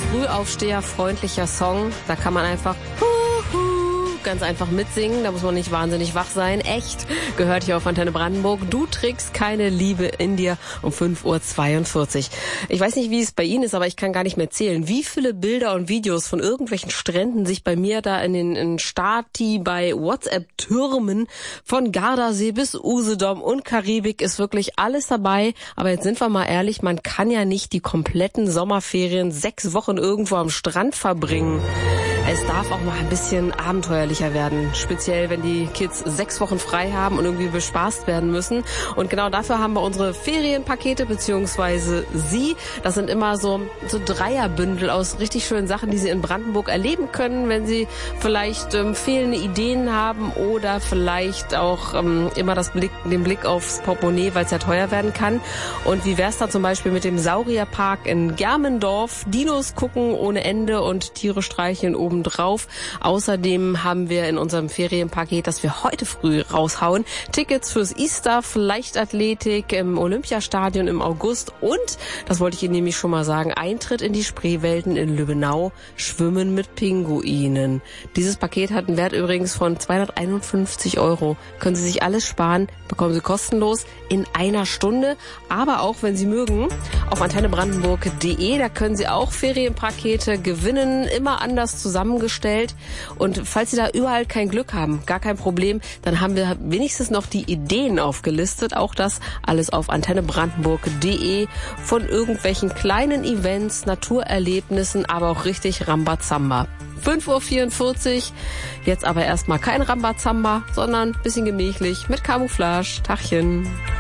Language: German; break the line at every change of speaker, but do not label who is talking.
Frühaufsteher freundlicher Song. Da kann man einfach ganz einfach mitsingen, da muss man nicht wahnsinnig wach sein. Echt, gehört hier auf Antenne Brandenburg. Du trägst keine Liebe in dir um 5:42 Uhr. Ich weiß nicht, wie es bei Ihnen ist, aber ich kann gar nicht mehr zählen, wie viele Bilder und Videos von irgendwelchen Stränden sich bei mir da in Stati bei WhatsApp-Türmen von Gardasee bis Usedom und Karibik ist wirklich alles dabei. Aber jetzt sind wir mal ehrlich, man kann ja nicht die kompletten Sommerferien 6 Wochen irgendwo am Strand verbringen. Es darf auch mal ein bisschen abenteuerlicher werden, speziell wenn die Kids 6 Wochen frei haben und irgendwie bespaßt werden müssen. Und genau dafür haben wir unsere Ferienpakete, beziehungsweise Sie. Das sind immer so Dreierbündel aus richtig schönen Sachen, die Sie in Brandenburg erleben können, wenn Sie vielleicht fehlende Ideen haben oder vielleicht auch immer den Blick aufs Portemonnaie, weil es ja teuer werden kann. Und wie wär's da zum Beispiel mit dem Saurierpark in Germendorf? Dinos gucken ohne Ende und Tiere streicheln obendrauf. Außerdem haben wir in unserem Ferienpaket, das wir heute früh raushauen, Tickets fürs Easter, Leichtathletik im Olympiastadion im August und, das wollte ich Ihnen nämlich schon mal sagen, Eintritt in die Spreewelten in Lübbenau, Schwimmen mit Pinguinen. Dieses Paket hat einen Wert übrigens von 251 €. Können Sie sich alles sparen, bekommen Sie kostenlos in einer Stunde, aber auch, wenn Sie mögen, auf antennebrandenburg.de, da können Sie auch Ferienpakete gewinnen, immer anders zusammengestellt. Und falls Sie da überall kein Glück haben, gar kein Problem, dann haben wir wenigstens noch die Ideen aufgelistet. Auch das alles auf antennebrandenburg.de von irgendwelchen kleinen Events, Naturerlebnissen, aber auch richtig Rambazamba. 5:44 Uhr, jetzt aber erstmal kein Rambazamba, sondern ein bisschen gemächlich mit Camouflage. Tachchen.